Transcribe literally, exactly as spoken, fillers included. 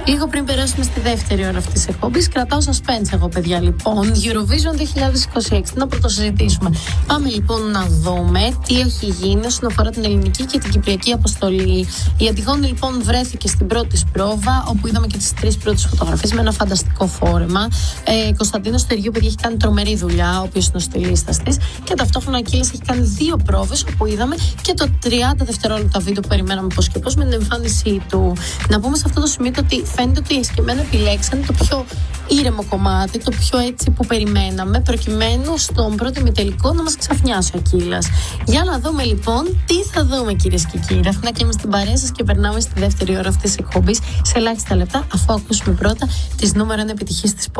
Λίγο πριν περάσουμε στη δεύτερη ώρα αυτής της εκπομπής, κρατάω suspense εγώ, παιδιά. Λοιπόν, Eurovision δύο είκοσι έξι, να πρωτοσυζητήσουμε. Πάμε λοιπόν να δούμε τι έχει γίνει όσον αφορά την ελληνική και την κυπριακή αποστολή. Η Αντιγόνη λοιπόν βρέθηκε στην πρώτη της πρόβα, όπου είδαμε και τις τρεις πρώτες φωτογραφίες με ένα φανταστικό φόρεμα. Ε, Κωνσταντίνος Στεριού, παιδιά, έχει κάνει τρομερή δουλειά, ο οποίος είναι ο στυλίστας της. Και ταυτόχρονα ο Ακύλας έχει κάνει δύο πρόβες, όπου είδαμε και το τριάντα δευτερόλεπτα βίντεο που περιμέναμε πώς και πώς με την εμφάνισή του. Να πούμε σε αυτό το σημείο ότι φαίνεται ότι οι εσκεμμένα επιλέξαν το πιο ήρεμο κομμάτι, το πιο έτσι που περιμέναμε, προκειμένου στον πρώτο ημιτελικό να μας ξαφνιάσει ο Ακύλας. Για να δούμε λοιπόν τι θα δούμε, κυρίες και κύριοι. Αφού να κλείνουμε στην παρέα σας και περνάμε στη δεύτερη ώρα αυτής της εκπομπής σε ελάχιστα λεπτά, αφού ακούσουμε πρώτα τις νούμερο ένα επιτυχίες της